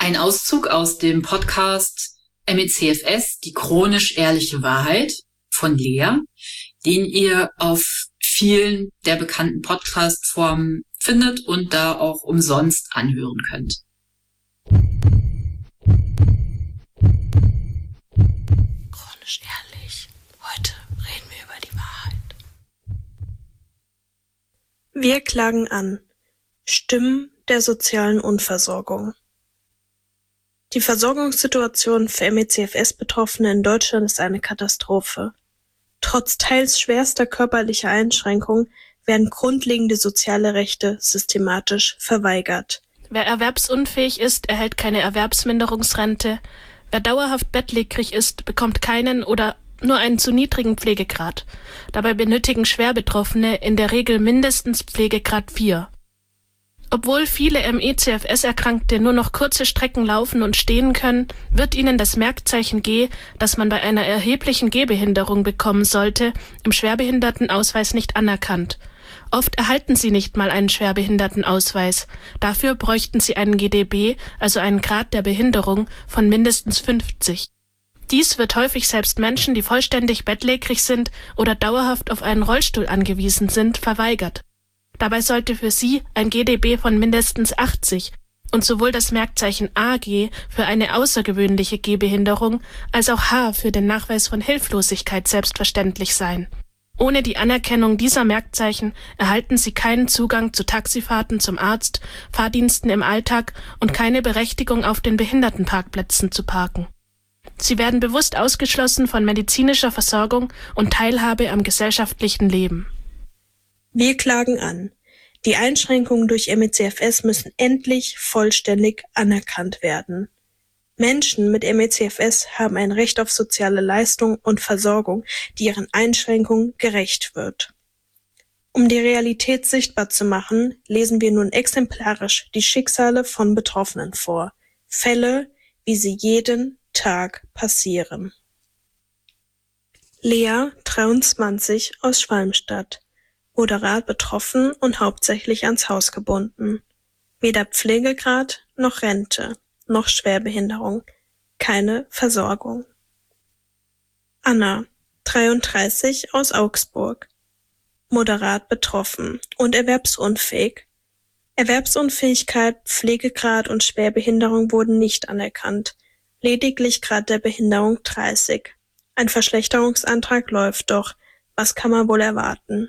Ein Auszug aus dem Podcast MECFS, die chronisch ehrliche Wahrheit von Lea, den ihr auf vielen der bekannten Podcast-Formen findet und da auch umsonst anhören könnt. Chronisch ehrlich. Heute reden wir über die Wahrheit. Wir klagen an. Stimmen der sozialen Unversorgung. Die Versorgungssituation für MECFS-Betroffene in Deutschland ist eine Katastrophe. Trotz teils schwerster körperlicher Einschränkungen werden grundlegende soziale Rechte systematisch verweigert. Wer erwerbsunfähig ist, erhält keine Erwerbsminderungsrente. Wer dauerhaft bettlägerig ist, bekommt keinen oder nur einen zu niedrigen Pflegegrad. Dabei benötigen Schwerbetroffene in der Regel mindestens Pflegegrad 4. Obwohl viele MECFS-Erkrankte nur noch kurze Strecken laufen und stehen können, wird ihnen das Merkzeichen G, das man bei einer erheblichen Gehbehinderung bekommen sollte, im Schwerbehindertenausweis nicht anerkannt. Oft erhalten sie nicht mal einen Schwerbehindertenausweis. Dafür bräuchten sie einen GdB, also einen Grad der Behinderung, von mindestens 50. Dies wird häufig selbst Menschen, die vollständig bettlägerig sind oder dauerhaft auf einen Rollstuhl angewiesen sind, verweigert. Dabei sollte für sie ein GdB von mindestens 80 und sowohl das Merkzeichen AG für eine außergewöhnliche Gehbehinderung als auch H für den Nachweis von Hilflosigkeit selbstverständlich sein. Ohne die Anerkennung dieser Merkzeichen erhalten sie keinen Zugang zu Taxifahrten zum Arzt, Fahrdiensten im Alltag und keine Berechtigung, auf den Behindertenparkplätzen zu parken. Sie werden bewusst ausgeschlossen von medizinischer Versorgung und Teilhabe am gesellschaftlichen Leben. Wir klagen an. Die Einschränkungen durch MECFS müssen endlich vollständig anerkannt werden. Menschen mit MECFS haben ein Recht auf soziale Leistung und Versorgung, die ihren Einschränkungen gerecht wird. Um die Realität sichtbar zu machen, lesen wir nun exemplarisch die Schicksale von Betroffenen vor. Fälle, wie sie jeden Tag passieren. Lea, 23, aus Schwalmstadt. Moderat betroffen und hauptsächlich ans Haus gebunden. Weder Pflegegrad noch Rente, noch Schwerbehinderung. Keine Versorgung. Anna, 33, aus Augsburg. Moderat betroffen und erwerbsunfähig. Erwerbsunfähigkeit, Pflegegrad und Schwerbehinderung wurden nicht anerkannt. Lediglich Grad der Behinderung 30. Ein Verschlechterungsantrag läuft doch. Was kann man wohl erwarten?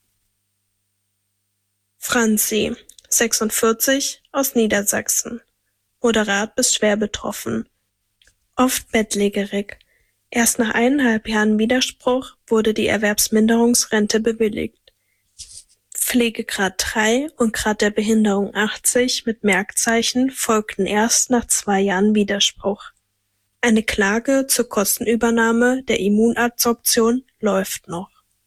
Franzi, 46, aus Niedersachsen. Moderat bis schwer betroffen. Oft bettlägerig. Erst nach 1,5 Jahren Widerspruch wurde die Erwerbsminderungsrente bewilligt. Pflegegrad 3 und Grad der Behinderung 80 mit Merkzeichen folgten erst nach 2 Jahren Widerspruch. Eine Klage zur Kostenübernahme der Immunadsorption läuft noch.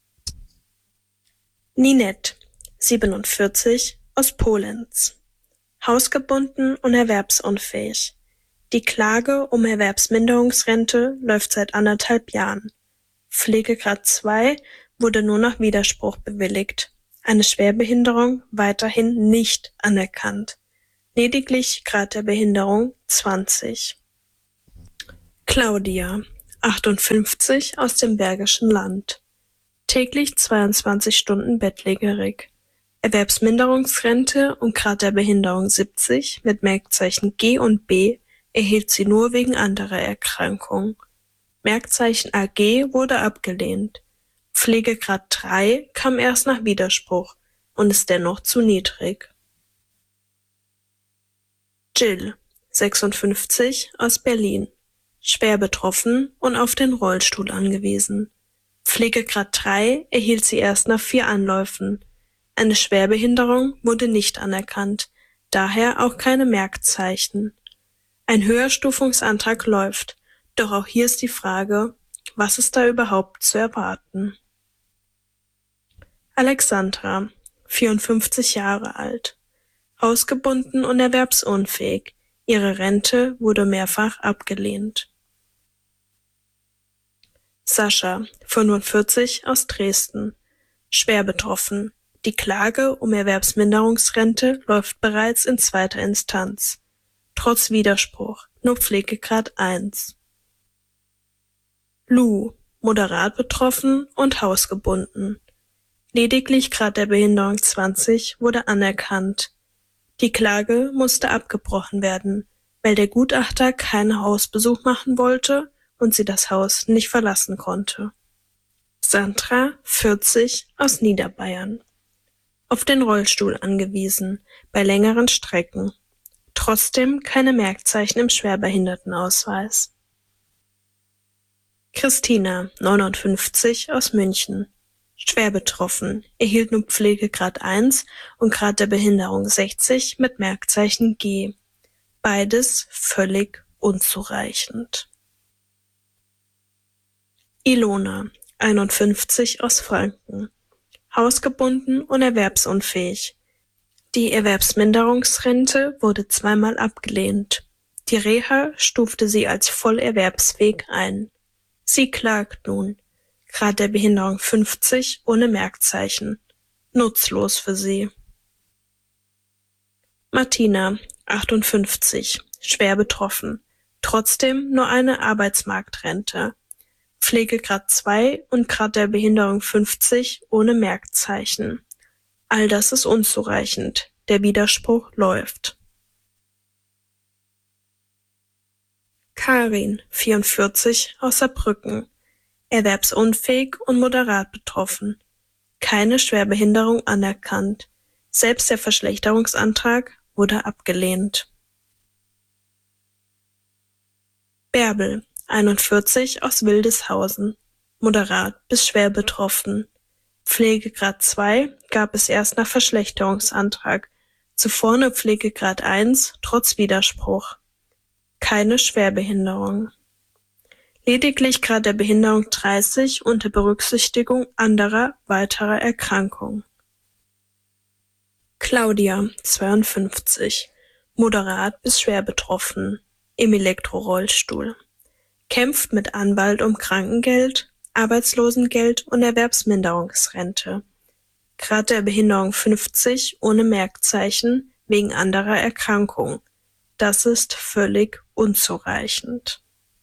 Ninette, 47, aus Polenz. Hausgebunden und erwerbsunfähig. Die Klage um Erwerbsminderungsrente läuft seit 1,5 Jahren. Pflegegrad 2 wurde nur nach Widerspruch bewilligt. Eine Schwerbehinderung weiterhin nicht anerkannt. Lediglich Grad der Behinderung 20. Claudia, 58, aus dem Bergischen Land. Täglich 22 Stunden bettlägerig. Erwerbsminderungsrente und Grad der Behinderung 70 mit Merkzeichen G und B erhielt sie nur wegen anderer Erkrankungen. Merkzeichen AG wurde abgelehnt. Pflegegrad 3 kam erst nach Widerspruch und ist dennoch zu niedrig. Jill, 56, aus Berlin. Schwer betroffen und auf den Rollstuhl angewiesen. Pflegegrad 3 erhielt sie erst nach 4 Anläufen. Eine Schwerbehinderung wurde nicht anerkannt, daher auch keine Merkzeichen. Ein Höherstufungsantrag läuft, doch auch hier ist die Frage, was ist da überhaupt zu erwarten? Alexandra, 54 Jahre alt. Hausgebunden und erwerbsunfähig. Ihre Rente wurde mehrfach abgelehnt. Sascha, 45, aus Dresden. Schwer betroffen. Die Klage um Erwerbsminderungsrente läuft bereits in 2. Instanz. trotz Widerspruch, nur Pflegegrad 1. Lou, moderat betroffen und hausgebunden. Lediglich Grad der Behinderung 20 wurde anerkannt. Die Klage musste abgebrochen werden, weil der Gutachter keinen Hausbesuch machen wollte und sie das Haus nicht verlassen konnte. Sandra, 40, aus Niederbayern. Auf den Rollstuhl angewiesen, bei längeren Strecken. Trotzdem keine Merkzeichen im Schwerbehindertenausweis. Christina, 59, aus München. Schwer betroffen, erhielt nur Pflegegrad 1 und Grad der Behinderung 60 mit Merkzeichen G. Beides völlig unzureichend. Ilona, 51, aus Franken. Hausgebunden und erwerbsunfähig. Die Erwerbsminderungsrente wurde zweimal abgelehnt. Die Reha stufte sie als voll erwerbsfähig ein. Sie klagt nun. Grad der Behinderung 50 ohne Merkzeichen. Nutzlos für sie. Martina, 58, schwer betroffen. Trotzdem nur eine Arbeitsmarktrente. Pflegegrad 2 und Grad der Behinderung 50 ohne Merkzeichen. All das ist unzureichend. Der Widerspruch läuft. Karin, 44, aus Saarbrücken. Erwerbsunfähig und moderat betroffen. Keine Schwerbehinderung anerkannt. Selbst der Verschlechterungsantrag wurde abgelehnt. Bärbel, 41, aus Wildeshausen. Moderat bis schwer betroffen. Pflegegrad 2 gab es erst nach Verschlechterungsantrag. Zuvor nur Pflegegrad 1, trotz Widerspruch. Keine Schwerbehinderung. Lediglich Grad der Behinderung 30 unter Berücksichtigung anderer weiterer Erkrankungen. Claudia, 52, moderat bis schwer betroffen, im Elektrorollstuhl. Kämpft mit Anwalt um Krankengeld, Arbeitslosengeld und Erwerbsminderungsrente. Grad der Behinderung 50 ohne Merkzeichen wegen anderer Erkrankungen. Das ist völlig unzureichend.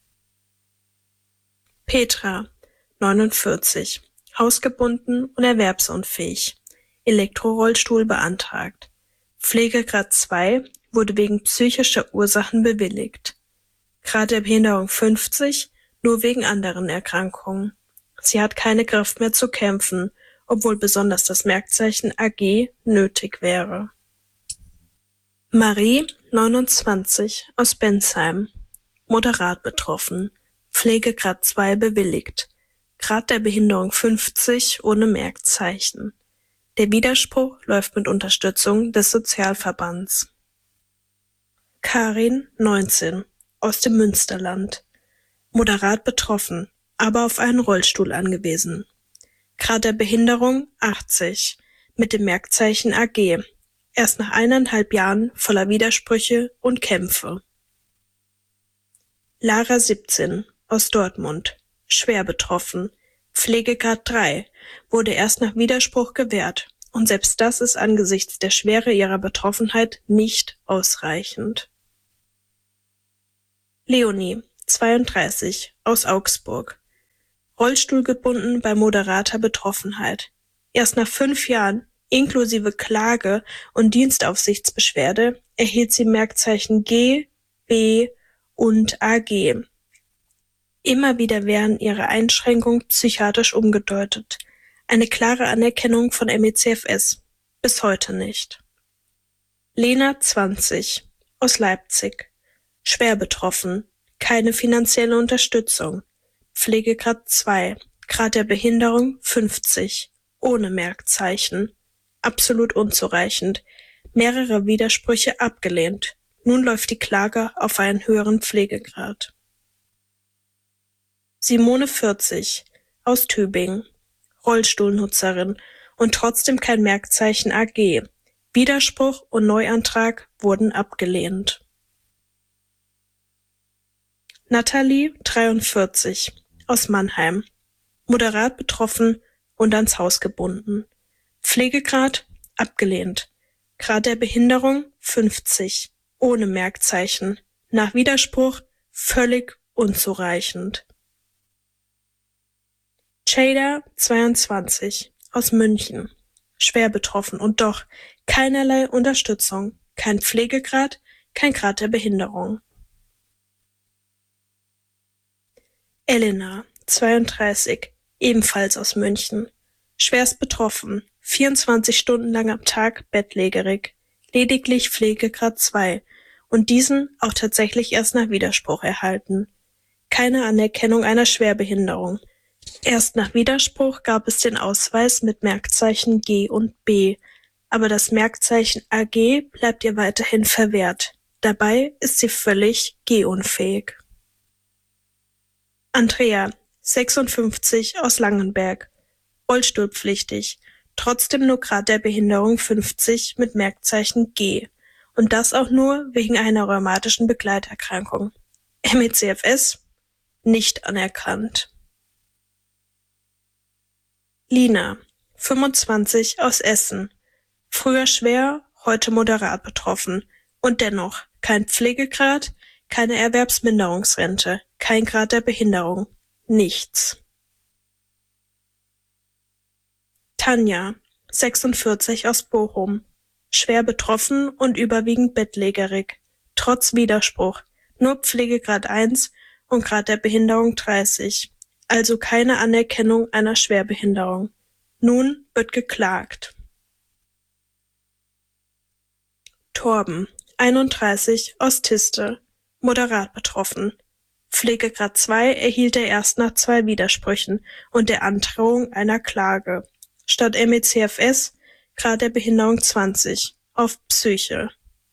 Petra, 49, hausgebunden und erwerbsunfähig, Elektrorollstuhl beantragt. Pflegegrad 2 wurde wegen psychischer Ursachen bewilligt. Grad der Behinderung 50, nur wegen anderen Erkrankungen. Sie hat keine Kraft mehr zu kämpfen, obwohl besonders das Merkzeichen AG nötig wäre. Marie, 29, aus Bensheim, moderat betroffen. Pflegegrad 2 bewilligt. Grad der Behinderung 50 ohne Merkzeichen. Der Widerspruch läuft mit Unterstützung des Sozialverbands. Karin, 19, aus dem Münsterland. Moderat betroffen, aber auf einen Rollstuhl angewiesen. Grad der Behinderung 80, mit dem Merkzeichen AG. Erst nach 1,5 Jahren voller Widersprüche und Kämpfe. Lara, 17, aus Dortmund, schwer betroffen. Pflegegrad 3 wurde erst nach Widerspruch gewährt und selbst das ist angesichts der Schwere ihrer Betroffenheit nicht ausreichend. Leonie, 32, aus Augsburg. Rollstuhlgebunden bei moderater Betroffenheit. Erst nach 5 Jahren, inklusive Klage und Dienstaufsichtsbeschwerde, erhielt sie Merkzeichen G, B und AG. Immer wieder werden ihre Einschränkungen psychiatrisch umgedeutet. Eine klare Anerkennung von MECFS. Bis heute nicht. Lena, 20, aus Leipzig. Schwer betroffen. Keine finanzielle Unterstützung. Pflegegrad 2. Grad der Behinderung 50. Ohne Merkzeichen. Absolut unzureichend. Mehrere Widersprüche abgelehnt. Nun läuft die Klage auf einen höheren Pflegegrad. Simone, 40, aus Tübingen, Rollstuhlnutzerin und trotzdem kein Merkzeichen AG. Widerspruch und Neuantrag wurden abgelehnt. Nathalie, 43, aus Mannheim, moderat betroffen und ans Haus gebunden. Pflegegrad abgelehnt. Grad der Behinderung 50, ohne Merkzeichen. Nach Widerspruch völlig unzureichend. Jada, 22, aus München. Schwer betroffen und doch keinerlei Unterstützung, kein Pflegegrad, kein Grad der Behinderung. Elena, 32, ebenfalls aus München. Schwerst betroffen, 24 Stunden lang am Tag bettlägerig, lediglich Pflegegrad 2 und diesen auch tatsächlich erst nach Widerspruch erhalten. Keine Anerkennung einer Schwerbehinderung. Erst nach Widerspruch gab es den Ausweis mit Merkzeichen G und B, aber das Merkzeichen AG bleibt ihr weiterhin verwehrt. Dabei ist sie völlig gehunfähig. Andrea, 56, aus Langenberg, rollstuhlpflichtig, trotzdem nur Grad der Behinderung 50 mit Merkzeichen G und das auch nur wegen einer rheumatischen Begleiterkrankung. MECFS nicht anerkannt. Lina, 25, aus Essen, früher schwer, heute moderat betroffen und dennoch kein Pflegegrad, keine Erwerbsminderungsrente, kein Grad der Behinderung, nichts. Tanja, 46, aus Bochum, schwer betroffen und überwiegend bettlägerig, trotz Widerspruch, nur Pflegegrad 1 und Grad der Behinderung 30, also keine Anerkennung einer Schwerbehinderung. Nun wird geklagt. Torben, 31, aus Tiste, moderat betroffen. Pflegegrad 2 erhielt er erst nach 2 Widersprüchen und der Androhung einer Klage. Statt MECFS Grad der Behinderung 20, auf Psyche.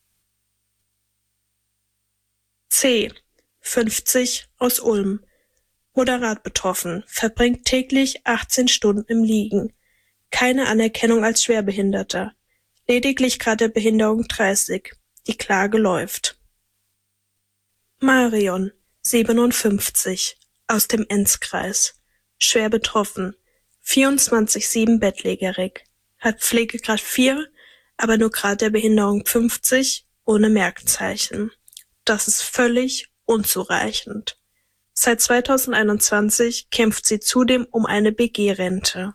C, 50, aus Ulm, moderat betroffen, verbringt täglich 18 Stunden im Liegen. Keine Anerkennung als Schwerbehinderter. Lediglich Grad der Behinderung 30. Die Klage läuft. Marion, 57, aus dem Enzkreis, schwer betroffen, 24/7 bettlägerig, hat Pflegegrad 4, aber nur Grad der Behinderung 50 ohne Merkzeichen. Das ist völlig unzureichend. Seit 2021 kämpft sie zudem um eine BG-Rente.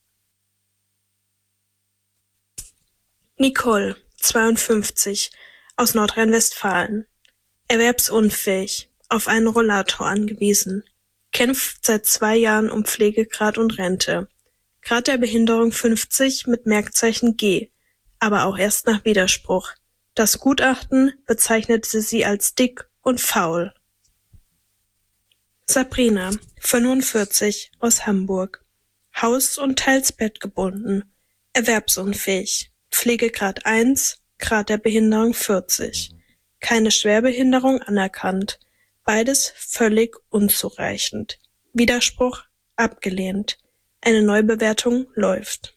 Nicole, 52, aus Nordrhein-Westfalen, erwerbsunfähig, auf einen Rollator angewiesen, kämpft seit 2 Jahren um Pflegegrad und Rente. Grad der Behinderung 50 mit Merkzeichen G, aber auch erst nach Widerspruch. Das Gutachten bezeichnete sie als dick und faul. Sabrina, 45, aus Hamburg, Haus- und teils bettgebunden, erwerbsunfähig, Pflegegrad 1, Grad der Behinderung 40. Keine Schwerbehinderung anerkannt. Beides völlig unzureichend. Widerspruch abgelehnt. Eine Neubewertung läuft.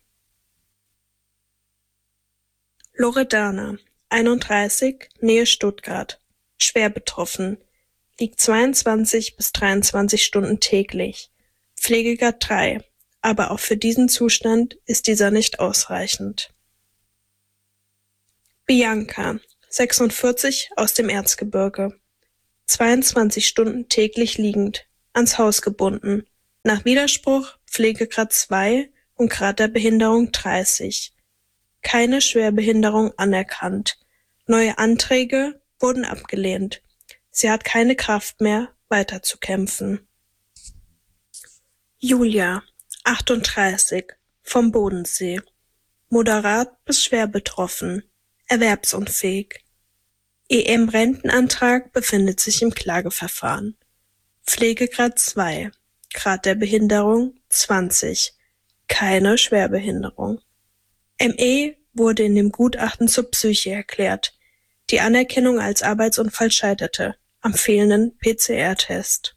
Loredana, 31, Nähe Stuttgart. Schwer betroffen. Liegt 22 bis 23 Stunden täglich. Pflegegrad 3. Aber auch für diesen Zustand ist dieser nicht ausreichend. Bianca, 46, aus dem Erzgebirge. 22 Stunden täglich liegend, ans Haus gebunden. Nach Widerspruch Pflegegrad 2 und Grad der Behinderung 30. Keine Schwerbehinderung anerkannt. Neue Anträge wurden abgelehnt. Sie hat keine Kraft mehr, weiterzukämpfen. Julia, 38, vom Bodensee. Moderat bis schwer betroffen. Erwerbsunfähig. EM-Rentenantrag befindet sich im Klageverfahren. Pflegegrad 2. Grad der Behinderung 20. Keine Schwerbehinderung. ME wurde in dem Gutachten zur Psyche erklärt. Die Anerkennung als Arbeitsunfall scheiterte am fehlenden PCR-Test.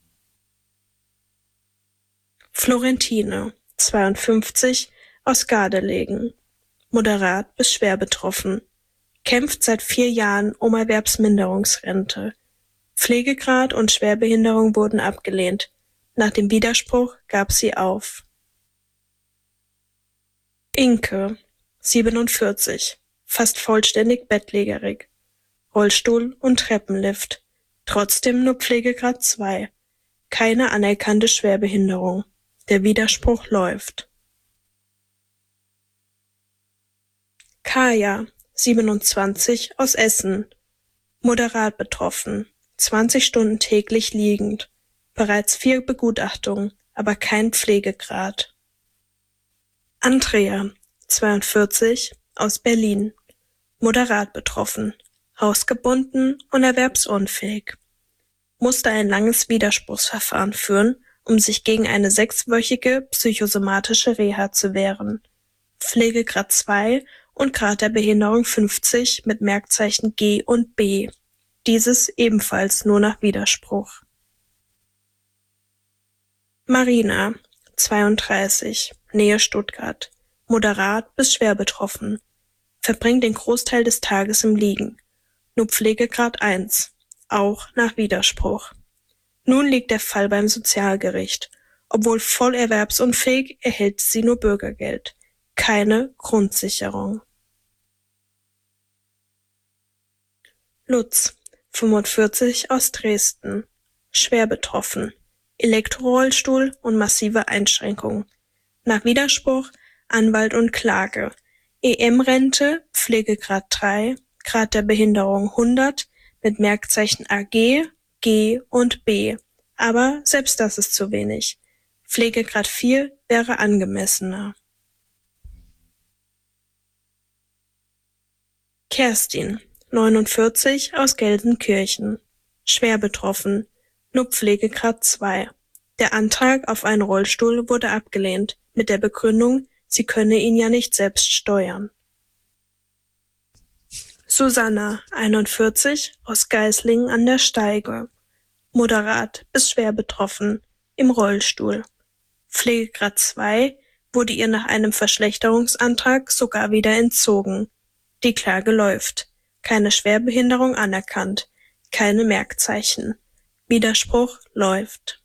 Florentine, 52, aus Gardelegen. Moderat bis schwer betroffen. Kämpft seit 4 Jahren um Erwerbsminderungsrente. Pflegegrad und Schwerbehinderung wurden abgelehnt. Nach dem Widerspruch gab sie auf. Inke, 47, fast vollständig bettlägerig. Rollstuhl und Treppenlift. Trotzdem nur Pflegegrad 2. Keine anerkannte Schwerbehinderung. Der Widerspruch läuft. Kaya, 27, aus Essen. Moderat betroffen. 20 Stunden täglich liegend. Bereits 4 Begutachtungen, aber kein Pflegegrad. Andrea, 42, aus Berlin. Moderat betroffen. Hausgebunden und erwerbsunfähig. Musste ein langes Widerspruchsverfahren führen, um sich gegen eine 6-wöchige psychosomatische Reha zu wehren. Pflegegrad 2 und Grad der Behinderung 50 mit Merkzeichen G und B. Dieses ebenfalls nur nach Widerspruch. Marina, 32, Nähe Stuttgart. Moderat bis schwer betroffen. Verbringt den Großteil des Tages im Liegen. Nur Pflegegrad 1. Auch nach Widerspruch. Nun liegt der Fall beim Sozialgericht. Obwohl voll erwerbsunfähig, erhält sie nur Bürgergeld. Keine Grundsicherung. Lutz, 45, aus Dresden. Schwer betroffen. Elektrorollstuhl und massive Einschränkungen. Nach Widerspruch, Anwalt und Klage. EM-Rente, Pflegegrad 3, Grad der Behinderung 100, mit Merkzeichen AG, G und B. Aber selbst das ist zu wenig. Pflegegrad 4 wäre angemessener. Kerstin, 49, aus Gelsenkirchen. Schwer betroffen. Nur Pflegegrad 2. Der Antrag auf einen Rollstuhl wurde abgelehnt, mit der Begründung, sie könne ihn ja nicht selbst steuern. Susanna, 41, aus Geislingen an der Steige. Moderat bis schwer betroffen, im Rollstuhl. Pflegegrad 2 wurde ihr nach einem Verschlechterungsantrag sogar wieder entzogen. Die Klage läuft. Keine Schwerbehinderung anerkannt. Keine Merkzeichen. Widerspruch läuft.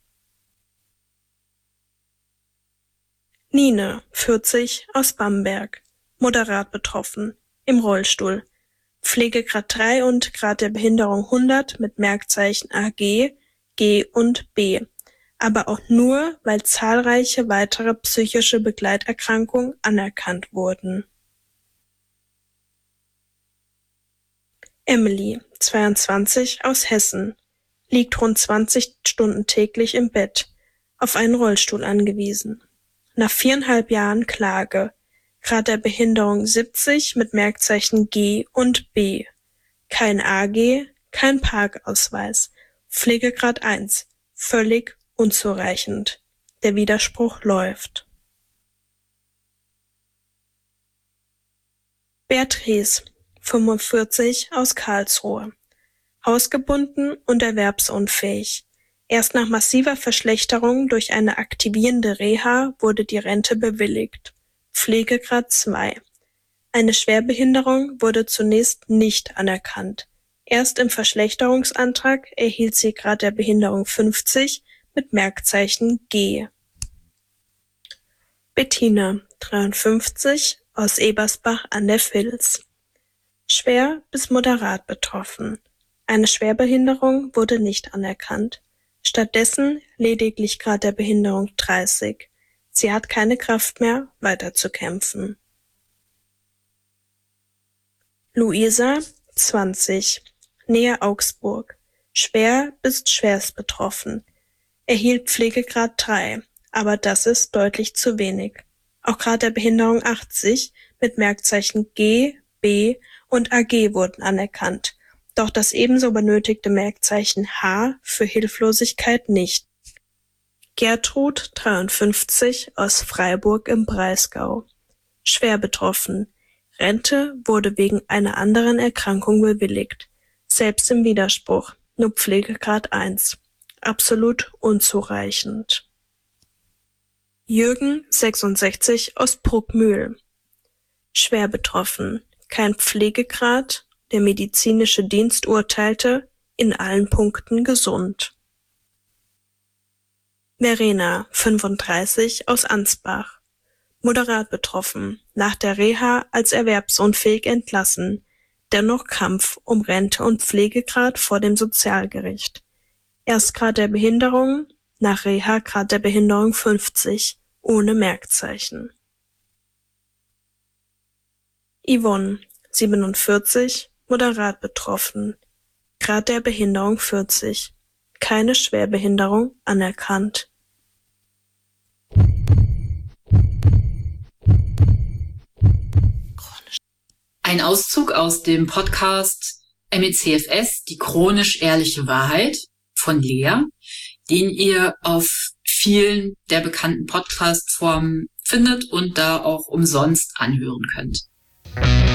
Nine, 40, aus Bamberg. Moderat betroffen, im Rollstuhl. Pflegegrad 3 und Grad der Behinderung 100 mit Merkzeichen AG, G und B. Aber auch nur, weil zahlreiche weitere psychische Begleiterkrankungen anerkannt wurden. Emily, 22, aus Hessen. Liegt rund 20 Stunden täglich im Bett, auf einen Rollstuhl angewiesen. Nach 4,5 Jahren Klage. Grad der Behinderung 70 mit Merkzeichen G und B. Kein AG, kein Parkausweis. Pflegegrad 1. Völlig unzureichend. Der Widerspruch läuft. Beatrice, 45, aus Karlsruhe. Hausgebunden und erwerbsunfähig. Erst nach massiver Verschlechterung durch eine aktivierende Reha wurde die Rente bewilligt. Pflegegrad 2. Eine Schwerbehinderung wurde zunächst nicht anerkannt. Erst im Verschlechterungsantrag erhielt sie Grad der Behinderung 50 mit Merkzeichen G. Bettina, 53, aus Ebersbach an der Vils. Schwer bis moderat betroffen. Eine Schwerbehinderung wurde nicht anerkannt. Stattdessen lediglich Grad der Behinderung 30. Sie hat keine Kraft mehr, weiterzukämpfen. Luisa, 20, Nähe Augsburg. Schwer bis schwerst betroffen. Erhielt Pflegegrad 3, aber das ist deutlich zu wenig. Auch Grad der Behinderung 80 mit Merkzeichen G, B und AG wurden anerkannt. Doch das ebenso benötigte Merkzeichen H für Hilflosigkeit nicht. Gertrud, 53, aus Freiburg im Breisgau. Schwer betroffen. Rente wurde wegen einer anderen Erkrankung bewilligt. Selbst im Widerspruch, nur Pflegegrad 1. Absolut unzureichend. Jürgen, 66, aus Bruckmühl. Schwer betroffen. Kein Pflegegrad. Der medizinische Dienst urteilte, in allen Punkten gesund. Verena, 35, aus Ansbach. Moderat betroffen, nach der Reha als erwerbsunfähig entlassen. dennoch Kampf um Rente und Pflegegrad vor dem Sozialgericht. Erstgrad der Behinderung, nach Reha Grad der Behinderung 50, ohne Merkzeichen. Yvonne, 47, moderat betroffen, Grad der Behinderung 40, keine Schwerbehinderung anerkannt. Ein Auszug aus dem Podcast MECFS, die chronisch ehrliche Wahrheit von Lea, den ihr auf vielen der bekannten Podcast-Formen findet und da auch umsonst anhören könnt.